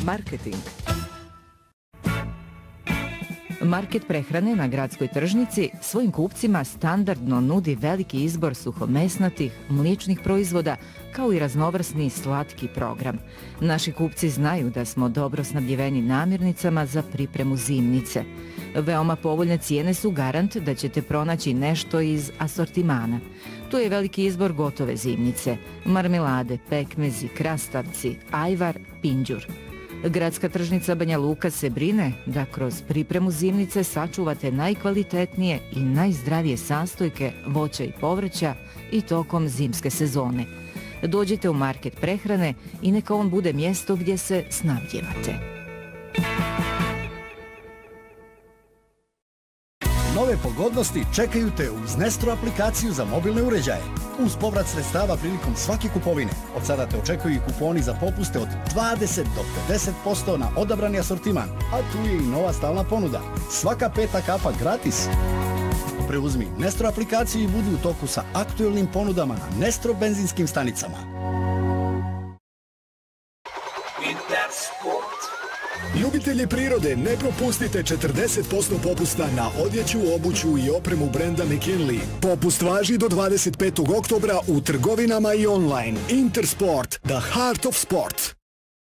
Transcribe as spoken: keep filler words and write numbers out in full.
Marketing. Market prehrane na gradskoj tržnici svojim kupcima standardno nudi veliki izbor suhomesnatih, mliječnih proizvoda, kao i raznovrsni slatki program. Naši kupci znaju da smo dobro snabdjeveni namirnicama za pripremu zimnice. Veoma povoljne cijene su garant da ćete pronaći nešto iz asortimana. Tu je veliki izbor gotove zimnice, marmelade, pekmezi, krastavci, ajvar, pinđur. Gradska tržnica Banja Luka se brine da kroz pripremu zimnice sačuvate najkvalitetnije i najzdravije sastojke voća i povrća i tokom zimske sezone. Dođite u market prehrane i neka on bude mjesto gdje se snabdjevate. Nove pogodnosti čekaju te uz Nestro aplikaciju za mobilne uređaje. Uz povrat sredstava prilikom svake kupovine. Od sada te očekuju i kuponi za popuste od dvadeset do pedeset posto na odabrani asortiman, a tu je i nova stalna ponuda. Svaka peta kapa gratis. Preuzmi Nestro aplikaciju i budi u toku sa aktuelnim ponudama na Nestro benzinskim stanicama. Intersport. Ljubitelji prirode, ne propustite četrdeset posto popusta na odjeću, obuću i opremu brenda McKinley. Popust važi do dvadeset petog oktobra u trgovinama i online. Intersport, the heart of sport.